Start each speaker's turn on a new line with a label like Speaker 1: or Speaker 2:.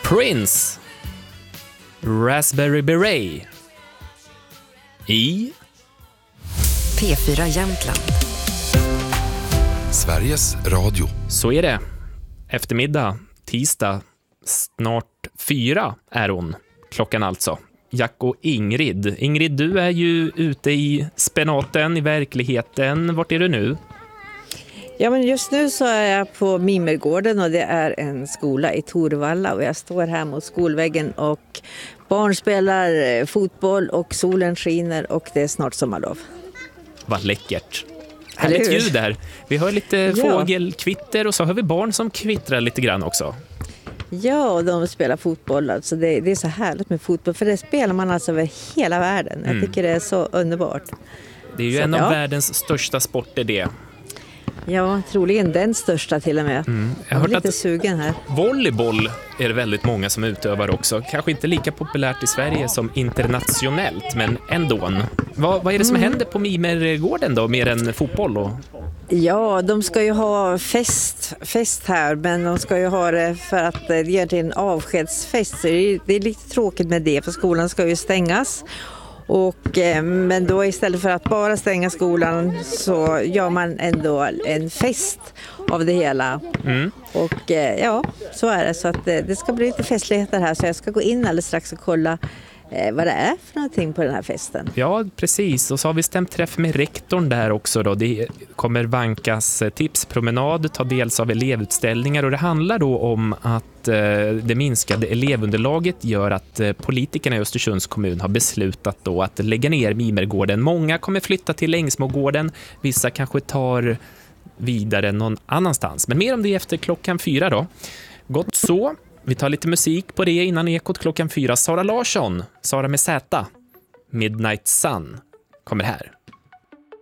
Speaker 1: Prince, Raspberry Beret i
Speaker 2: P4 Jämtland.
Speaker 3: Sveriges Radio.
Speaker 1: Så är det. Eftermiddag, tisdag, snart 4 är hon. Klockan alltså. Jack och Ingrid. Ingrid, du är ju ute i spenaten, i verkligheten. Vart är du nu?
Speaker 4: Ja, men just nu så är jag på Mimergården och det är en skola i Torvalla och jag står här mot skolväggen och barn spelar fotboll och solen skiner och det är snart sommarlov.
Speaker 1: Vad läckert. Härligt ljud där. Vi hör lite fågelkvitter och så hör vi barn som kvittrar lite grann också.
Speaker 4: Ja, och de spelar fotboll. Alltså det är så härligt med fotboll för det spelar man alltså över hela världen. Jag tycker det är så underbart.
Speaker 1: Det är ju en av världens största sporter det.
Speaker 4: Ja, troligen den största till och med.
Speaker 1: Jag har hört
Speaker 4: lite
Speaker 1: att
Speaker 4: sugen här.
Speaker 1: volleyboll är det väldigt många som utövar också. Kanske inte lika populärt i Sverige som internationellt, men ändå. Vad är det som händer på Mimergården då, mer än fotboll?
Speaker 4: Ja, de ska ju ha fest här, men de ska ju ha det för att det ger till en avskedsfest. Så det är lite tråkigt med det, för skolan ska ju stängas. Men då istället för att bara stänga skolan så gör man ändå en fest av det hela. Och så är det. Så att det ska bli lite festligheter här, så jag ska gå in alldeles strax och kolla vad det är för någonting på den här festen.
Speaker 1: Ja, precis. Och så har vi stämt träff med rektorn där också då. Det kommer vankas tipspromenad, ta dels av elevutställningar, och det handlar då om att det minskade elevunderlaget gör att politikerna i Östersunds kommun har beslutat då att lägga ner Mimergården. Många kommer flytta till Ängsmågården, vissa kanske tar vidare någon annanstans. Men mer om det efter klockan 4 då. Gott så. Vi tar lite musik på det innan Ekot klockan 4. Sara Larsson, Sara med Z, Midnight Sun, kommer här.